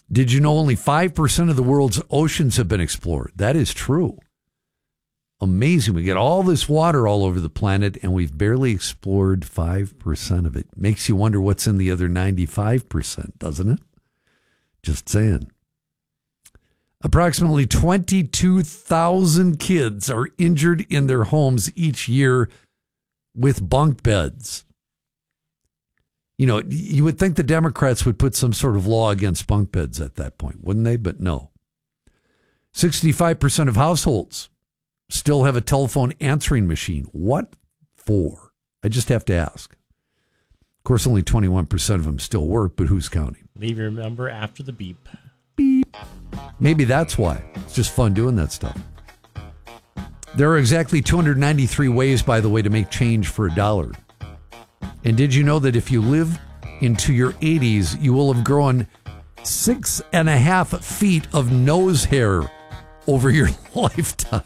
Did you know only 5% of the world's oceans have been explored? That is true. Amazing. We get all this water all over the planet, and we've barely explored 5% of it. Makes you wonder what's in the other 95%, doesn't it? Just saying. Approximately 22,000 kids are injured in their homes each year with bunk beds. You know, you would think the Democrats would put some sort of law against bunk beds at that point, wouldn't they? But no. 65% of households still have a telephone answering machine. What for? I just have to ask. Of course, only 21% of them still work, but who's counting? Leave your number after the beep. Beep. Maybe that's why. It's just fun doing that stuff. There are exactly 293 ways, by the way, to make change for $1. And did you know that if you live into your 80s, you will have grown 6.5 feet of nose hair over your lifetime?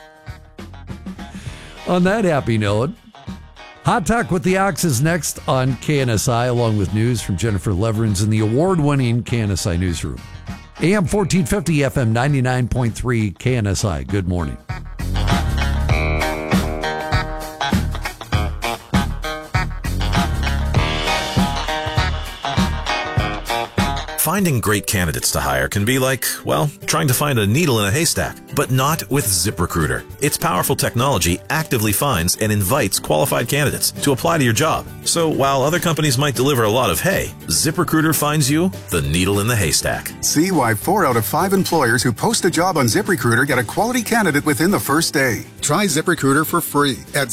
On that happy note, Hot Talk with the Ox is next on KNSI, along with news from Jennifer Leverins in the award-winning KNSI Newsroom. AM 1450, FM 99.3, KNSI. Good morning. Finding great candidates to hire can be like, well, trying to find a needle in a haystack, but not with ZipRecruiter. Its powerful technology actively finds and invites qualified candidates to apply to your job. So while other companies might deliver a lot of hay, ZipRecruiter finds you the needle in the haystack. See why 4 out of 5 employers who post a job on ZipRecruiter get a quality candidate within the first day. Try ZipRecruiter for free at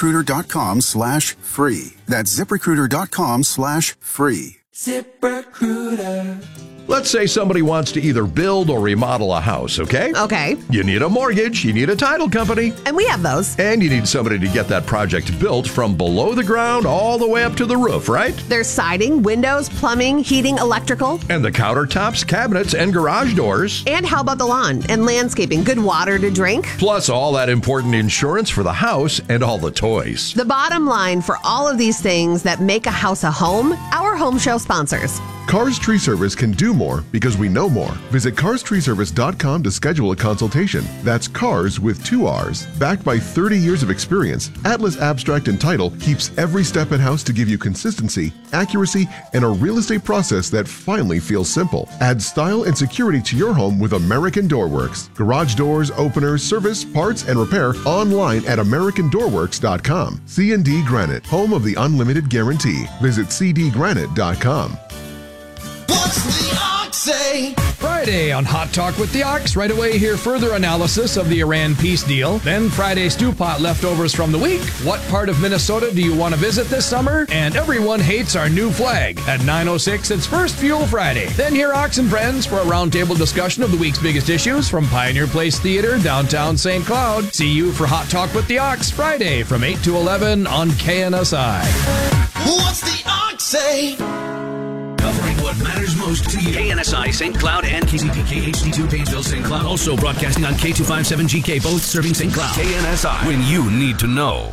ZipRecruiter.com/free. That's ZipRecruiter.com/free. ZipRecruiter. Let's say somebody wants to either build or remodel a house, okay? Okay. You need a mortgage, you need a title company. And we have those. And you need somebody to get that project built from below the ground all the way up to the roof, right? There's siding, windows, plumbing, heating, electrical. And the countertops, cabinets, and garage doors. And how about the lawn and landscaping? Good water to drink. Plus all that important insurance for the house and all the toys. The bottom line for all of these things that make a house a home, our home show sponsors. Cars Tree Service can do more because we know more. Visit carstreeservice.com to schedule a consultation. That's cars with 2 R's. Backed by 30 years of experience, Atlas Abstract and Title keeps every step in-house to give you consistency, accuracy, and a real estate process that finally feels simple. Add style and security to your home with American Doorworks. Garage doors, openers, service, parts, and repair online at AmericanDoorworks.com. C&D Granite, home of the unlimited guarantee. Visit cdgranite.com. What's the Ox say? Friday on Hot Talk with the Ox. Right away, hear further analysis of the Iran peace deal. Then Friday stew pot leftovers from the week. What part of Minnesota do you want to visit this summer? And everyone hates our new flag. At 9:06, it's First Fuel Friday. Then hear Ox and Friends for a roundtable discussion of the week's biggest issues from Pioneer Place Theater, downtown St. Cloud. See you for Hot Talk with the Ox Friday from 8 to 11 on KNSI. What's the Ox say? Covering what matters most to you. KNSI, St. Cloud, and KCPK HD2 Painesville, St. Cloud. Also broadcasting on K257GK, both serving St. Cloud. KNSI, when you need to know.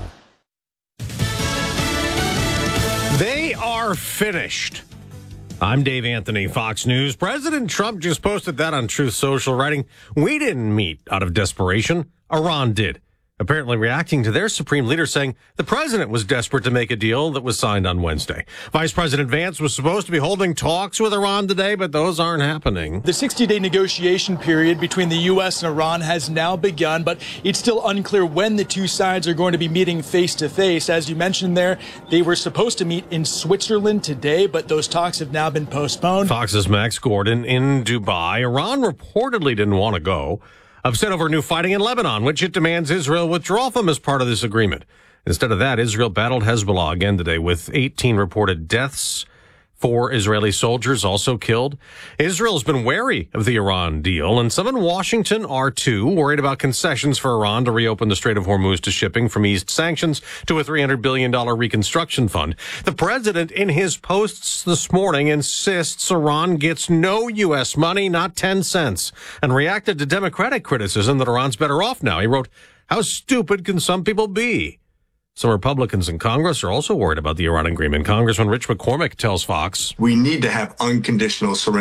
They are finished. I'm Dave Anthony, Fox News. President Trump just posted that on Truth Social, writing, "We didn't meet out of desperation. Iran did." Apparently reacting to their supreme leader saying the president was desperate to make a deal that was signed on Wednesday. Vice President Vance was supposed to be holding talks with Iran today, but those aren't happening. The 60-day negotiation period between the U.S. and Iran has now begun, but it's still unclear when the two sides are going to be meeting face-to-face. As you mentioned there, they were supposed to meet in Switzerland today, but those talks have now been postponed. Fox's Max Gordon in Dubai. Iran reportedly didn't want to go. Upset over new fighting in Lebanon, which it demands Israel withdraw from as part of this agreement. Instead of that, Israel battled Hezbollah again today with 18 reported deaths. 4 Israeli soldiers also killed. Israel's been wary of the Iran deal, and some in Washington are too, worried about concessions for Iran to reopen the Strait of Hormuz to shipping from eased sanctions to a $300 billion reconstruction fund. The president, in his posts this morning, insists Iran gets no U.S. money, not 10 cents, and reacted to Democratic criticism that Iran's better off now. He wrote, "How stupid can some people be?" Some Republicans in Congress are also worried about the Iran agreement. Congressman Rich McCormick tells Fox, "We need to have unconditional surrender